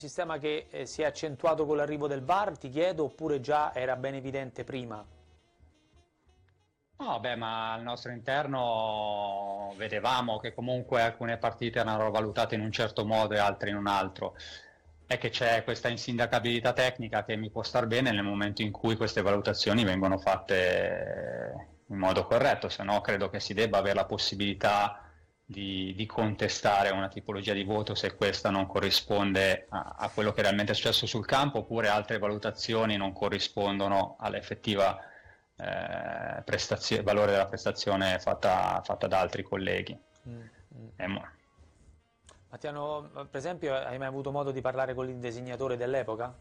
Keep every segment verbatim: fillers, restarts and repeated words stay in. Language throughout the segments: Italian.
sistema che eh, si è accentuato con l'arrivo del V A R, ti chiedo, oppure già era ben evidente prima? No, beh, ma al nostro interno vedevamo che comunque alcune partite erano valutate in un certo modo e altre in un altro. È che c'è questa insindacabilità tecnica che mi può star bene nel momento in cui queste valutazioni vengono fatte in modo corretto, se no credo che si debba avere la possibilità di, di contestare una tipologia di voto se questa non corrisponde a, a quello che realmente è successo sul campo, oppure altre valutazioni non corrispondono all'effettiva eh, prestazio- valore della prestazione fatta, fatta da altri colleghi. Mm, mm. E mo- Ma ti hanno, per esempio, hai mai avuto modo di parlare con il designatore dell'epoca?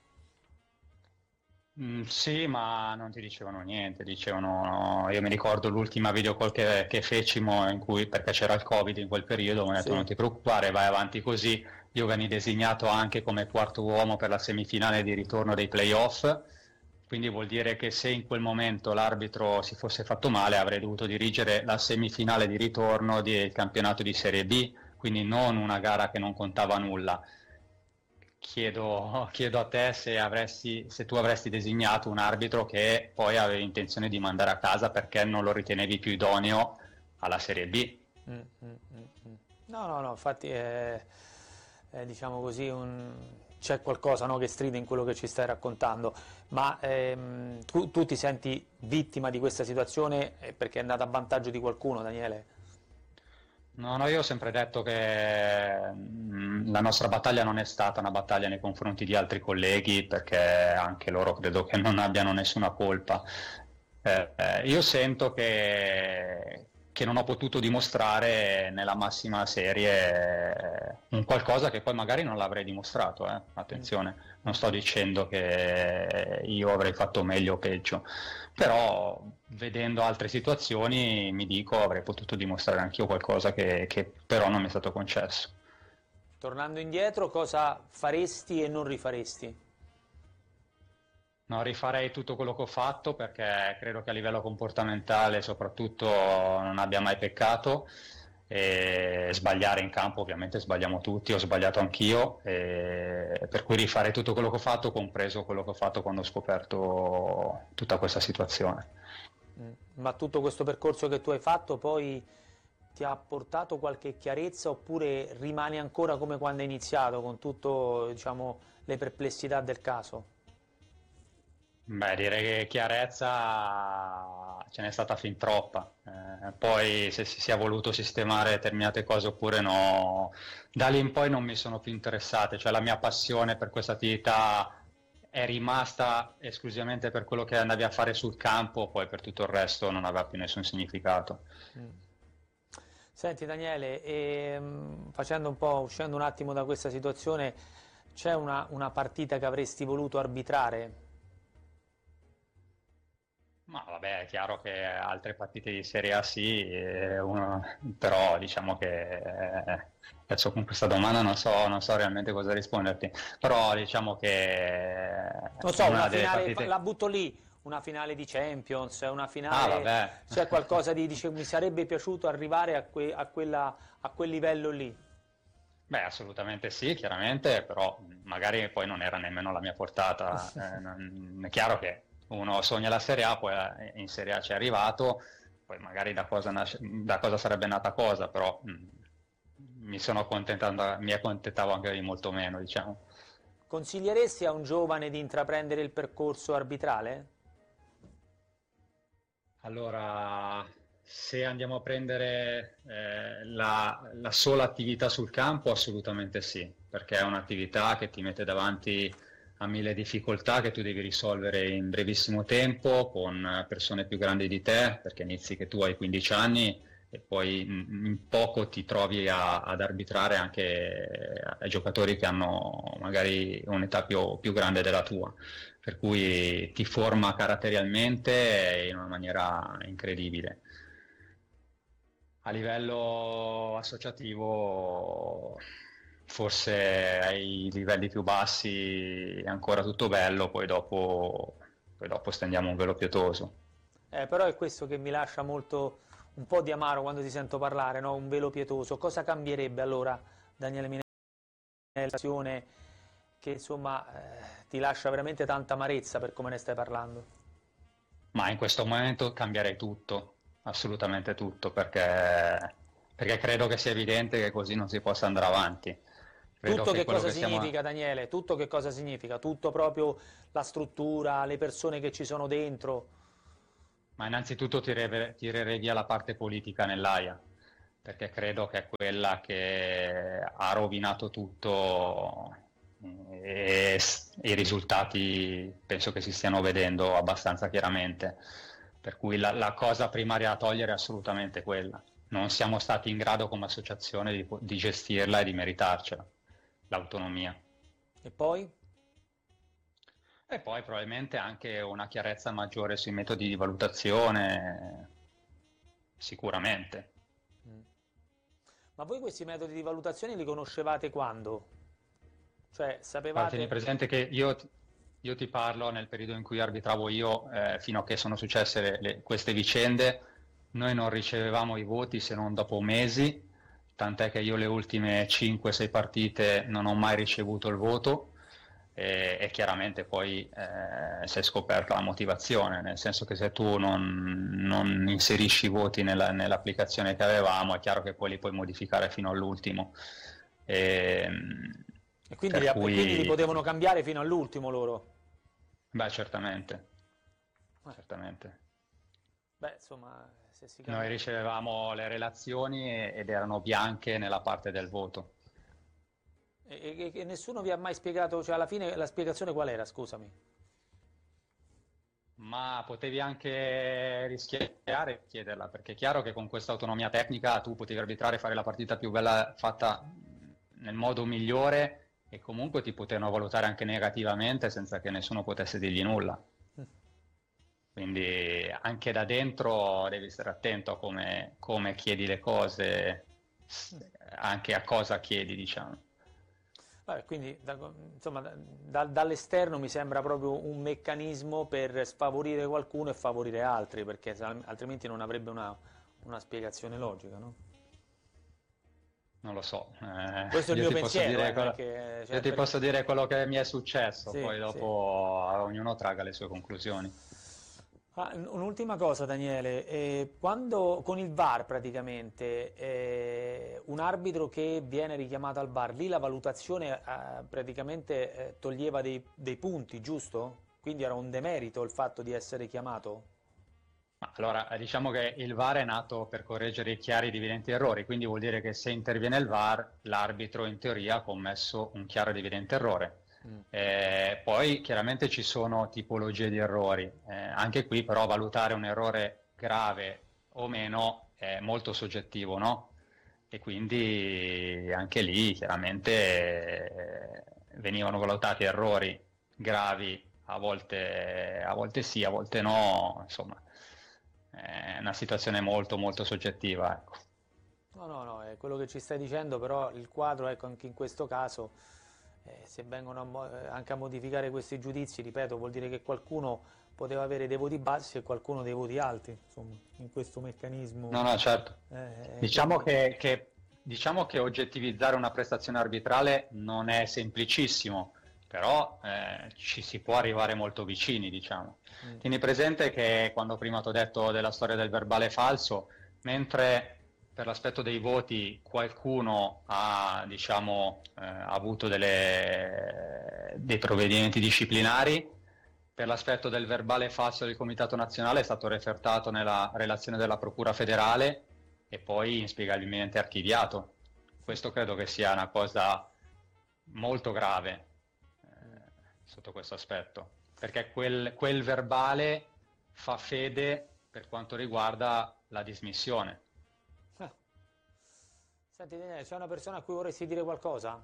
Mm, sì, ma non ti dicevano niente, dicevano, io mi ricordo l'ultima video call che, che fecimo in cui, perché c'era il Covid in quel periodo, mi hanno detto Sì. non ti preoccupare, vai avanti così, io venni designato anche come quarto uomo per la semifinale di ritorno dei playoff, quindi vuol dire che se in quel momento l'arbitro si fosse fatto male avrei dovuto dirigere la semifinale di ritorno del campionato di Serie B, quindi non una gara che non contava nulla. Chiedo, chiedo a te se, avresti, se tu avresti designato un arbitro che poi avevi intenzione di mandare a casa perché non lo ritenevi più idoneo alla Serie B. Mm, mm, mm, mm. No, no, no, infatti è, è, diciamo così, un... c'è qualcosa, no, che stride in quello che ci stai raccontando, ma ehm, tu, tu ti senti vittima di questa situazione eh, perché è andata a vantaggio di qualcuno, Daniele? No, no, io ho sempre detto che mh, la nostra battaglia non è stata una battaglia nei confronti di altri colleghi, perché anche loro credo che non abbiano nessuna colpa. Eh, eh, io sento che, che non ho potuto dimostrare nella massima serie eh, un qualcosa che poi magari non l'avrei dimostrato, eh. Mm, Attenzione, non mm. sto dicendo che io avrei fatto meglio o peggio, però vedendo altre situazioni mi dico avrei potuto dimostrare anch'io qualcosa che, che però non mi è stato concesso. Tornando indietro, cosa faresti e non rifaresti? No, rifarei tutto quello che ho fatto perché credo che a livello comportamentale soprattutto non abbia mai peccato, e sbagliare in campo ovviamente sbagliamo tutti, ho sbagliato anch'io, e per cui rifarei tutto quello che ho fatto, compreso quello che ho fatto quando ho scoperto tutta questa situazione. Mm. Ma tutto questo percorso che tu hai fatto poi ti ha portato qualche chiarezza oppure rimani ancora come quando hai iniziato con tutto, diciamo, le perplessità del caso? Beh, direi che chiarezza ce n'è stata fin troppa. Eh, poi se si sia voluto sistemare determinate cose oppure no, da lì in poi non mi sono più interessate, cioè la mia passione per questa attività è rimasta esclusivamente per quello che andavi a fare sul campo, poi per tutto il resto non aveva più nessun significato. Mm. Senti Daniele, ehm, facendo un po', uscendo un attimo da questa situazione, c'è una, una partita che avresti voluto arbitrare? Ma vabbè, è chiaro che altre partite di Serie A sì, eh, uno- però diciamo che eh, adesso con questa domanda non so, non so realmente cosa risponderti, però diciamo che Non so, una una delle finale, la partite... butto lì, una finale di Champions, una Ah finale, vabbè, c'è qualcosa di, dice, mi sarebbe piaciuto arrivare a, que- a quella- a quel livello lì. beh assolutamente sì, chiaramente, però magari poi non era nemmeno la mia portata. Eh, non- è chiaro che uno sogna la Serie A, poi eh, in Serie A ci è arrivato, poi magari da cosa, nasce- da cosa sarebbe nata cosa, però mh, mi sono accontentato, mi accontentavo anche di molto meno, diciamo. Consiglieresti a un giovane di intraprendere il percorso arbitrale? Allora, se andiamo a prendere eh, la, la sola attività sul campo, assolutamente sì, perché è un'attività che ti mette davanti a mille difficoltà che tu devi risolvere in brevissimo tempo con persone più grandi di te, perché inizi che tu hai quindici anni e poi in, in poco ti trovi a- ad arbitrare anche ai giocatori che hanno magari un'età più più grande della tua, per cui ti forma caratterialmente in una maniera incredibile. A livello associativo, forse ai livelli più bassi è ancora tutto bello, poi dopo, poi dopo stendiamo un velo pietoso. Eh, però è questo che mi lascia molto, un po' di amaro quando ti sento parlare, no? Un velo pietoso. Cosa cambierebbe allora, Daniele Minelli, che insomma eh, ti lascia veramente tanta amarezza per come ne stai parlando? Ma in questo momento cambierei tutto, assolutamente tutto, perché, perché credo che sia evidente che così non si possa andare avanti. Credo Tutto che che quello cosa che stiamo... significa, Daniele? Tutto che cosa significa? Tutto proprio la struttura, le persone che ci sono dentro. Ma innanzitutto tirerei, tirerei via la parte politica nell'aia, perché credo che è quella che ha rovinato tutto e i risultati penso che si stiano vedendo abbastanza chiaramente. Per cui la, la cosa primaria da togliere è assolutamente quella. Non siamo stati in grado come associazione di, di gestirla e di meritarcela, l'autonomia. E poi? E poi probabilmente anche una chiarezza maggiore sui metodi di valutazione, sicuramente. Mm. Ma voi questi metodi di valutazione li conoscevate quando? Cioè, Guarda, tieni sapevate... presente che io, io ti parlo nel periodo in cui arbitravo io, eh, fino a che sono successe le- le- queste vicende, noi non ricevevamo i voti se non dopo mesi, tant'è che io le ultime cinque sei partite non ho mai ricevuto il voto e, e chiaramente poi eh, si è scoperta la motivazione, nel senso che se tu non, non inserisci i voti nella- nell'applicazione che avevamo, è chiaro che poi li puoi modificare fino all'ultimo. E, E quindi, li, per e quindi li cui, potevano cambiare fino all'ultimo loro? beh, certamente, Eh, certamente. beh, insomma, se si Noi cambia... ricevevamo le relazioni e- ed erano bianche nella parte del voto. E, e- e nessuno vi ha mai spiegato, cioè alla fine la spiegazione qual era, scusami? Ma potevi anche rischiare e chiederla, perché è chiaro che con questa autonomia tecnica tu potevi arbitrare e fare la partita più bella fatta nel modo migliore e comunque ti potevano valutare anche negativamente senza che nessuno potesse dirgli nulla. Quindi anche da dentro devi stare attento a come, come chiedi le cose, anche a cosa chiedi, diciamo. Vabbè, quindi da- insomma, da- da- dall'esterno mi sembra proprio un meccanismo per sfavorire qualcuno e favorire altri, perché se- altrimenti non avrebbe una, una spiegazione logica, no? Non lo so, eh, Questo è il io mio ti posso pensiero, dire eh, non è quello, che... io cioè, ti per- posso dire quello che mi è successo, Sì, poi sì. dopo ognuno traga le sue conclusioni. Ah, un- un'ultima cosa, Daniele, eh, quando con il V A R praticamente eh, un arbitro che viene richiamato al V A R, lì la valutazione eh, praticamente eh, toglieva dei, dei punti, giusto? Quindi era un demerito il fatto di essere chiamato? Ma allora, eh, diciamo che il V A R è nato per correggere i chiari ed evidenti errori, quindi vuol dire che se interviene il V A R, l'arbitro in teoria ha commesso un chiaro ed evidente errore. Mm. Eh, poi chiaramente ci sono tipologie di errori, eh, anche qui però valutare un errore grave o meno è molto soggettivo, no? E quindi anche lì chiaramente eh, venivano valutati errori gravi, a volte, a volte sì, a volte no, insomma, è una situazione molto molto soggettiva, ecco. No, no, no, è quello che ci stai dicendo, però il quadro, ecco, anche in questo caso, eh, se vengono a mo- eh, anche a modificare questi giudizi, ripeto, vuol dire che qualcuno poteva avere dei voti bassi e qualcuno dei voti alti, insomma, in questo No, meccanismo. no, certo. Eh, Diciamo quindi... che, che- diciamo che oggettivizzare una prestazione arbitrale non è semplicissimo, però eh, ci si può arrivare molto vicini, diciamo. Mm. Tieni presente che quando prima ti ho detto della storia del verbale falso, mentre per l'aspetto dei voti qualcuno ha, diciamo, eh, avuto delle- dei provvedimenti disciplinari, per l'aspetto del verbale falso del Comitato Nazionale è stato refertato nella relazione della Procura federale e poi inspiegabilmente archiviato. Questo credo che sia una cosa molto grave eh, sotto questo aspetto, perché quel, quel verbale fa fede per quanto riguarda la dismissione. Ah. Senti, Daniele, c'è una persona a cui vorresti dire qualcosa?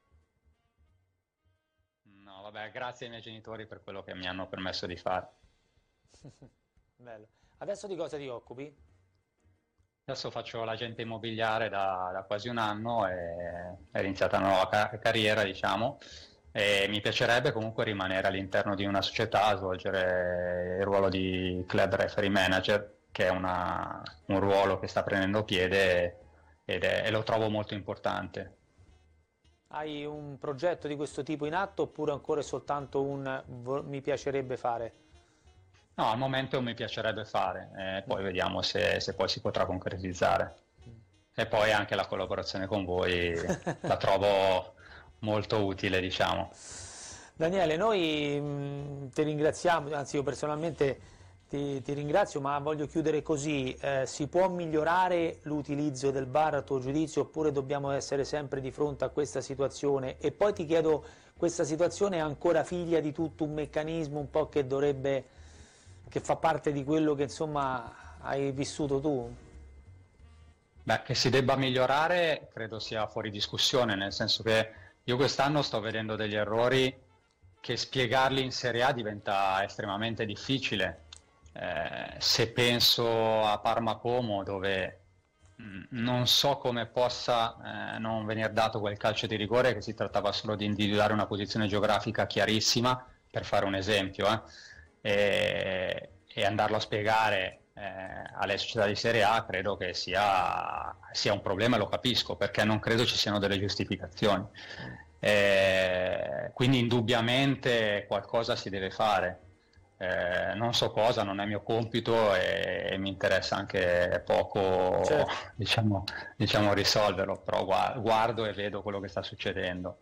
No, vabbè, grazie ai miei genitori per quello che mi hanno permesso di fare. Bello. Adesso di cosa ti occupi? Adesso faccio l'agente immobiliare da, da quasi un anno e è iniziata una nuova ca- carriera, diciamo, e mi piacerebbe comunque rimanere all'interno di una società, svolgere il ruolo di club referee manager, che è una- un ruolo che sta prendendo piede ed è- e lo trovo molto importante. Hai un progetto di questo tipo in atto oppure ancora è soltanto un mi piacerebbe fare? No, al momento mi piacerebbe fare, eh, poi vediamo se, se poi si potrà concretizzare. E poi anche la collaborazione con voi la trovo molto utile, diciamo. Daniele, noi mh, ti ringraziamo, anzi io personalmente ti, ti ringrazio, ma voglio chiudere così. Eh, si può migliorare l'utilizzo del V A R a tuo giudizio oppure dobbiamo essere sempre di fronte a questa situazione? E poi ti chiedo, questa situazione è ancora figlia di tutto un meccanismo un po' che dovrebbe, che fa parte di quello che insomma hai vissuto tu? Beh, che si debba migliorare credo sia fuori discussione, nel senso che io quest'anno sto vedendo degli errori che spiegarli in Serie A diventa estremamente difficile. Eh, se penso a Parma Como, dove mh, non so come possa eh, non venir dato quel calcio di rigore, che si trattava solo di individuare una posizione geografica chiarissima, per fare un esempio, eh, e, e andarlo a spiegare Eh, alle società di Serie A, credo che sia, sia un problema, e lo capisco, perché non credo ci siano delle giustificazioni. Eh, quindi indubbiamente qualcosa si deve fare. Eh, non so cosa, non è mio compito e, e mi interessa anche poco, certo. diciamo, diciamo risolverlo, però guardo e vedo quello che sta succedendo.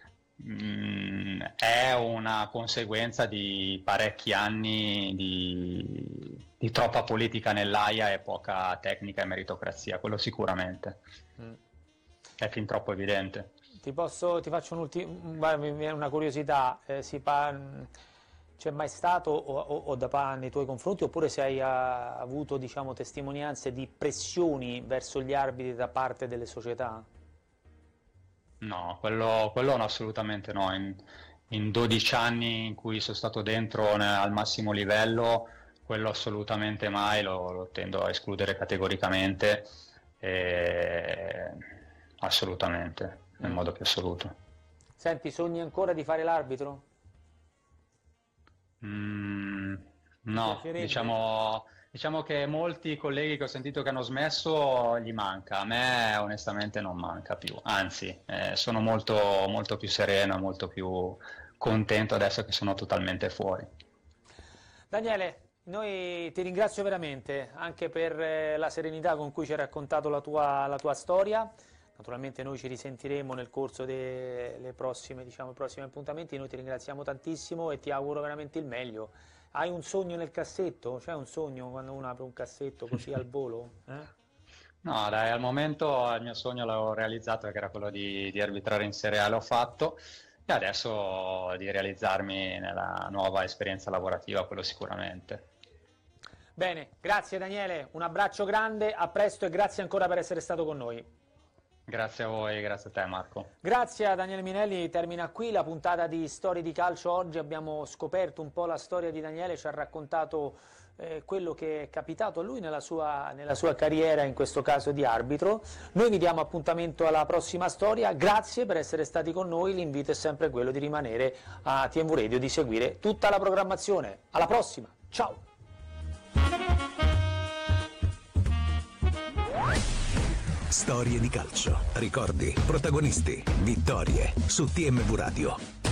Mm, è una conseguenza di parecchi anni di, di troppa politica nell'aia e poca tecnica e meritocrazia, quello sicuramente. Mm. È fin troppo evidente. Ti posso, ti faccio un'ultima, una curiosità, eh, si par... c'è mai stato o, o, o da parte nei tuoi confronti, oppure se hai uh, avuto, diciamo, testimonianze di pressioni verso gli arbitri da parte delle società? No, quello, quello no, assolutamente no. In, in dodici anni in cui sono stato dentro al massimo livello, quello assolutamente mai, lo, lo tendo a escludere categoricamente, e... assolutamente, nel mm. modo più assoluto. Senti, sogni ancora di fare l'arbitro? Mm, no, diciamo... Diciamo che molti colleghi che ho sentito che hanno smesso gli manca, a me onestamente non manca più, anzi eh, sono molto, molto più sereno, molto più contento adesso che sono totalmente fuori. Daniele, noi ti ringrazio veramente anche per la serenità con cui ci hai raccontato la tua, la tua storia. Naturalmente noi ci risentiremo nel corso dei prossimi, diciamo, prossimi appuntamenti, noi ti ringraziamo tantissimo e ti auguro veramente il meglio. Hai un sogno nel cassetto? C'è un sogno quando uno apre un cassetto così al volo? Eh? No, dai, al momento il mio sogno l'ho realizzato, che era quello di, di arbitrare in Serie A, l'ho fatto, e adesso di realizzarmi nella nuova esperienza lavorativa, quello sicuramente. Bene, grazie Daniele, un abbraccio grande, a presto e grazie ancora per essere stato con noi. Grazie a voi, grazie a te Marco. Grazie a Daniele Minelli, termina qui la puntata di Storie di Calcio. Oggi abbiamo scoperto un po' la storia di Daniele, ci ha raccontato eh, quello che è capitato a lui nella sua, nella sua carriera, in questo caso di arbitro. Noi vi diamo appuntamento alla prossima storia, grazie per essere stati con noi, l'invito è sempre quello di rimanere a T M V Radio, di seguire tutta la programmazione. Alla prossima, ciao! Storie di calcio, ricordi, protagonisti, vittorie su T M V Radio.